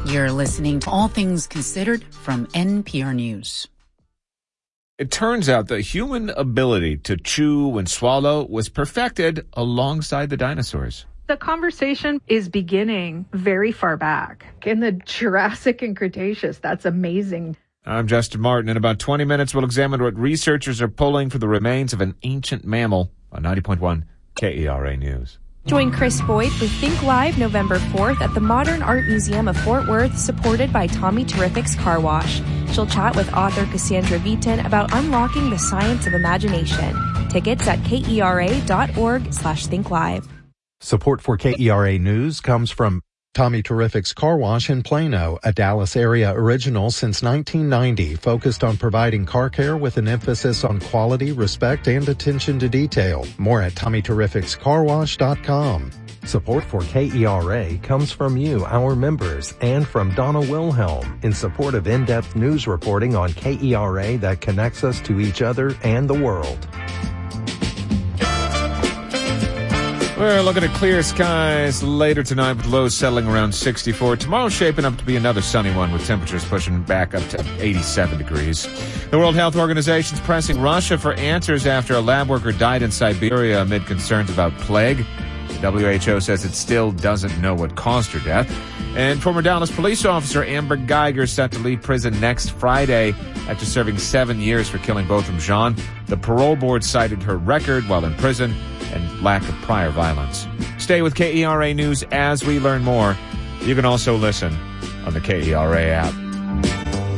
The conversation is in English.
You're listening to All Things Considered from NPR News. It turns out the human ability to chew and swallow was perfected alongside the dinosaurs. The conversation is beginning very far back in the Jurassic and Cretaceous. That's amazing. I'm Justin Martin. In about 20 minutes, we'll examine what researchers are pulling for the remains of an ancient mammal on 90.1 KERA News. Join Chris Boyd for Think Live November 4th at the Modern Art Museum of Fort Worth, supported by Tommy Terrific's Car Wash. She'll chat with author Cassandra Vitin about unlocking the science of imagination. Tickets at kera.org/thinklive. Support for KERA News comes from Tommy Terrific's Car Wash in Plano, a Dallas area original since 1990, focused on providing car care with an emphasis on quality, respect, and attention to detail. More at TommyTerrificsCarWash.com. Support for KERA comes from you, our members, and from Donna Wilhelm in support of in-depth news reporting on KERA that connects us to each other and the world. We're looking at clear skies later tonight with lows settling around 64. Tomorrow's shaping up to be another sunny one with temperatures pushing back up to 87 degrees. The World Health Organization is pressing Russia for answers after a lab worker died in Siberia amid concerns about plague. The WHO says it still doesn't know what caused her death. And former Dallas police officer Amber Geiger set to leave prison next Friday after serving 7 years for killing Botham Jean. The parole board cited her record while in prison and lack of prior violence. Stay with KERA News as we learn more. You can also listen on the KERA app.